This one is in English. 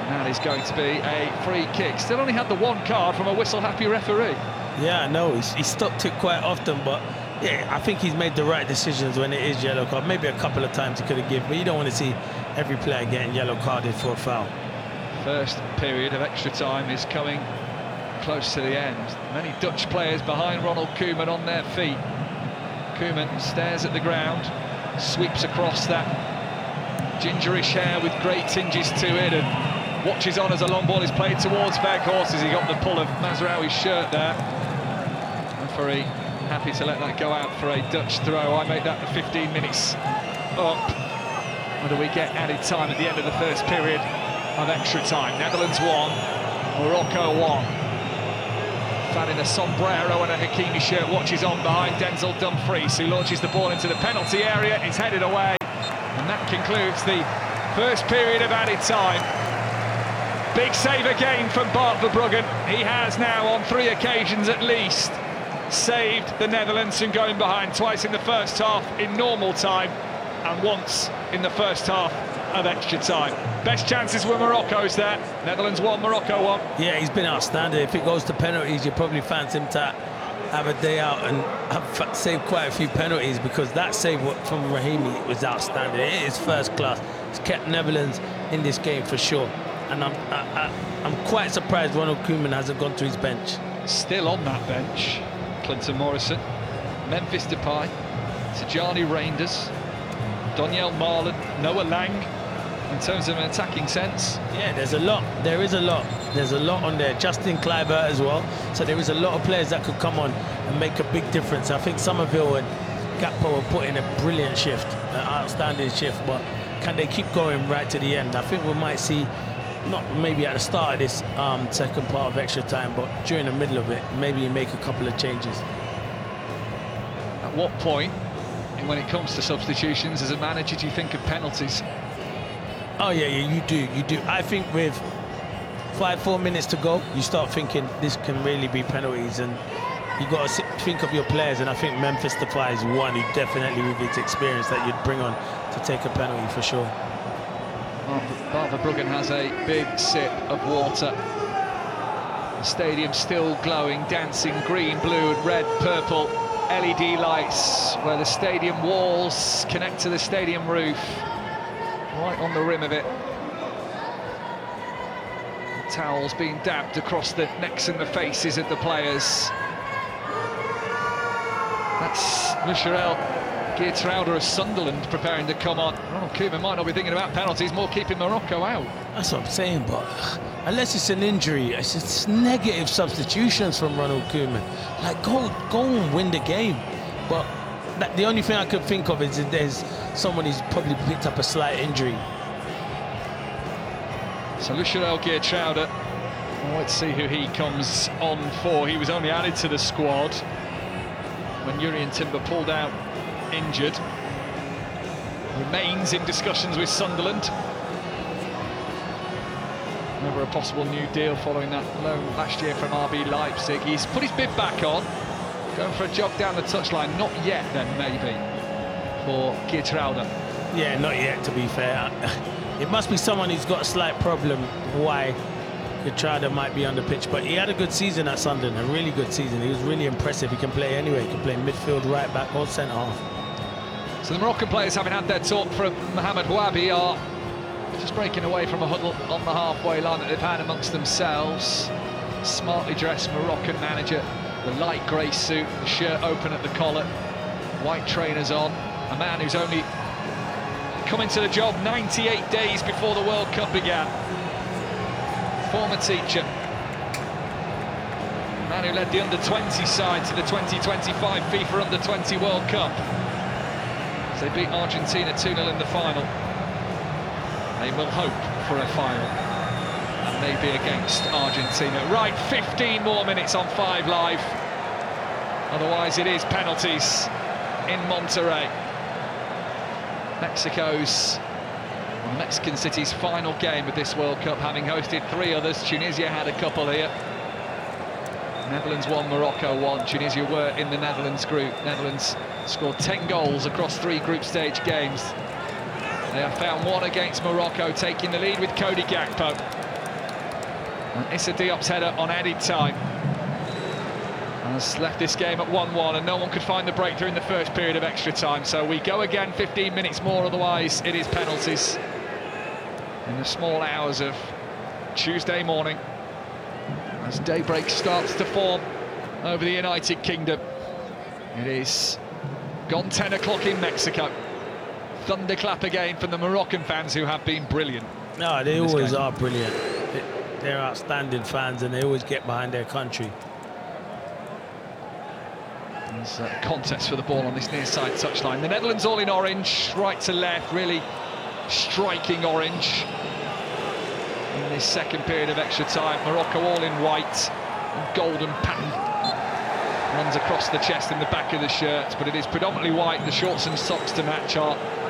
And it's going to be a free kick. Still only had the one card from a whistle-happy referee. Yeah, I know. He stopped it quite often, but yeah, I think he's made the right decisions when it is yellow card. Maybe a couple of times he could have given, but you don't want to see every player getting yellow carded for a foul. First period of extra time is coming close to the end. Many Dutch players behind Ronald Koeman on their feet. Koeman stares at the ground, sweeps across that gingerish hair with grey tinges to it, and watches on as a long ball is played towards Weghorst as he got the pull of Mazraoui's shirt there. Referee happy to let that go out for a Dutch throw. I make that the 15 minutes up. Whether we get added time at the end of the first period of extra time. Netherlands 1, Morocco 1. Fan in a sombrero and a Hakimi shirt watches on behind Denzel Dumfries, who launches the ball into the penalty area. It's headed away, and that concludes the first period of added time. Big save again from Bart Verbruggen. He has now, on 3 occasions at least, saved the Netherlands from going behind, twice in the first half in normal time and once in the first half of extra time. Best chances were Morocco's there. Netherlands 1, Morocco 1. Yeah, he's been outstanding. If it goes to penalties, you probably fancy him to have a day out and have saved quite a few penalties, because that save from Rahimi was outstanding. It is first class. It's kept Netherlands in this game for sure. And I'm quite surprised Ronald Koeman hasn't gone to his bench. Still on that bench, Clinton Morrison, Memphis Depay, Tijani Reinders, Donyell Marlon, Noah Lang. In terms of an attacking sense, yeah, there's a lot. There is a lot. There's a lot on there. Justin Kluivert as well. So there is a lot of players that could come on and make a big difference. I think Somerville and Gakpo have put in a brilliant shift, an outstanding shift. But can they keep going right to the end? I think we might see, not maybe at the start of this second part of extra time, but during the middle of it, maybe you make a couple of changes. At what point, when it comes to substitutions as a manager, do you think of penalties? Oh yeah, you do. I think with 4 minutes to go, you start thinking this can really be penalties, and you got to think of your players. And I think Memphis Depay is one who definitely, with its experience, that you'd bring on to take a penalty for sure. Bart Verbruggen has a big sip of water. The stadium still glowing, dancing green, blue and red, purple LED lights where the stadium walls connect to the stadium roof, right on the rim of it. The towels being dabbed across the necks and the faces of the players. That's Lucharel Geertruida of Sunderland preparing to come on. Ronald Koeman might not be thinking about penalties, more keeping Morocco out. That's what I'm saying, but unless it's an injury, it's negative substitutions from Ronald Koeman. Like, go and win the game. But the only thing I could think of is if there's someone who's probably picked up a slight injury. So Lucharel Geertruida, let's see who he comes on for. He was only added to the squad when Jurrien Timber pulled out injured. Remains in discussions with Sunderland over a possible new deal following that loan last year from RB Leipzig. He's put his bib back on, going for a jog down the touchline. Not yet then, maybe, for Geertruida. Yeah, not yet, to be fair. It must be someone who's got a slight problem why Geertruida might be on the pitch, but he had a good season at Sunderland, a really good season. He was really impressive. He can play anywhere. He can play midfield, right back, or centre half. So the Moroccan players, having had their talk from Mohamed Houabi, are just breaking away from a huddle on the halfway line that they've had amongst themselves. Smartly dressed Moroccan manager, the light grey suit, the shirt open at the collar, white trainers on. A man who's only come into the job 98 days before the World Cup began. Former teacher, man who led the under-20 side to the 2025 FIFA Under-20 World Cup. As they beat Argentina 2-0 in the final. They will hope for a final, and maybe against Argentina. Right, 15 more minutes on 5 Live. Otherwise it is penalties in Monterrey. Mexican City's final game of this World Cup, having hosted 3 others. Tunisia had a couple here. Netherlands 1, Morocco 1. Tunisia were in the Netherlands group. Netherlands scored 10 goals across 3 group stage games. They have found 1 against Morocco, taking the lead with Cody Gakpo. And Issa Diop's header on added time has left this game at 1-1, and no one could find the breakthrough in the first period of extra time. So we go again, 15 minutes more, otherwise it is penalties in the small hours of Tuesday morning as daybreak starts to form over the United Kingdom. It is gone 10 o'clock in Mexico. Thunderclap again from the Moroccan fans, who have been brilliant. No, they always are brilliant. They're outstanding fans, and they always get behind their country. There's a contest for the ball on this near side touchline. The Netherlands all in orange, right to left, really striking orange in this second period of extra time. Morocco all in white, and golden pattern runs across the chest and the back of the shirt, but it is predominantly white. The shorts and socks to match are